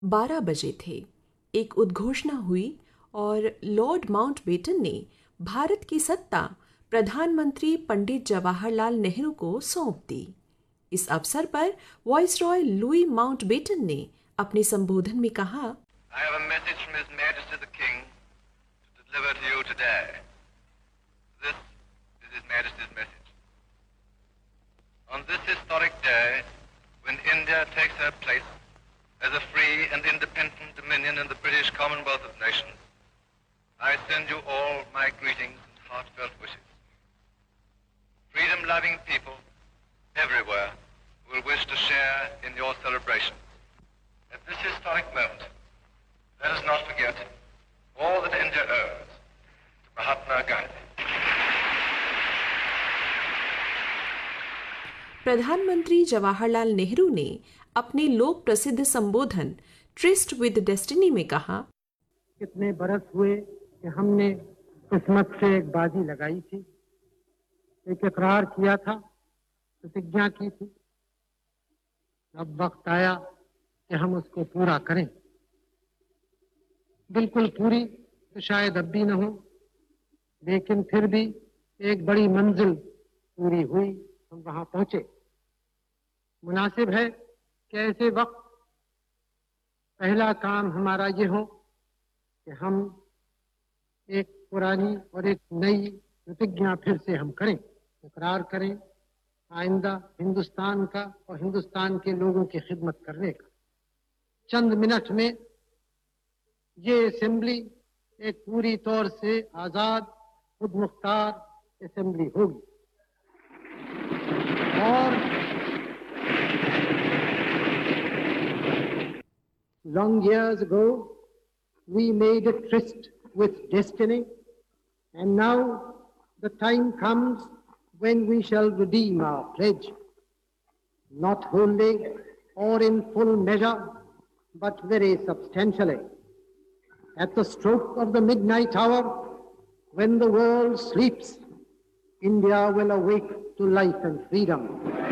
12 बजे थे। एक उद्घोषणा हुई और लॉर्ड माउंटबेटन ने भारत की सत्ता प्रधानमंत्री पंडित जवाहरलाल नेहरू को सौंप दी। इस अवसर पर वाइसरॉय लुई माउंटबेटन ने अपने संबोधन में कहा, I have a message from His Majesty the King to deliver to you today. This is His Majesty's message. On this historic day, when India takes her place as a free and independent dominion in the British Commonwealth of Nations, I send you all my greetings and heartfelt wishes. Freedom-loving people everywhere will wish to share in your celebration. At this historic moment, let us not forget all that India owes to Mahatma Gandhi. प्रधानमंत्री जवाहरलाल नेहरू ने अपने लोक प्रसिद्ध संबोधन tourist with destiny में कहा, कितने बरस हुए कि हमने किस्मत से एक बाजी लगाई थी, एक इकरार किया था, प्रतिज्ञा की थी। अब वक्त आया कि हम उसको पूरा करें। बिल्कुल पूरी तो शायद अब भी न हो, लेकिन फिर भी एक बड़ी मंजिल पूरी हुई, हम वहां पहुंचे। मुनासिब है कि ऐसे वक्त पहला काम हमारा ये हो कि हम एक पुरानी और एक नई प्रतिज्ञा फिर से हम करें, इकरार करें आइंदा हिंदुस्तान का और हिंदुस्तान के लोगों की खिदमत करने का। चंद मिनट में ये असेंबली एक पूरी तौर से आजाद खुद मुख्तार असेंबली होगी और long years ago we made a tryst with destiny, and now the time comes when we shall redeem our pledge, not wholly or in full measure, but very substantially. At the stroke of the midnight hour, when the world sleeps, India will awake to life and freedom.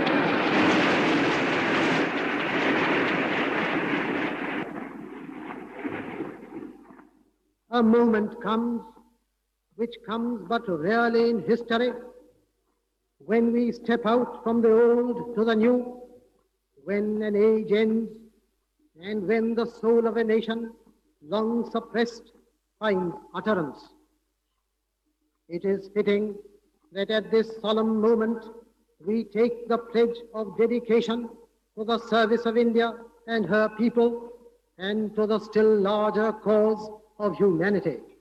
A moment comes, which comes but rarely in history, when we step out from the old to the new, when an age ends, and when the soul of a nation, long suppressed, finds utterance. It is fitting that at this solemn moment we take the pledge of dedication to the service of India and her people and to the still larger cause of humanity.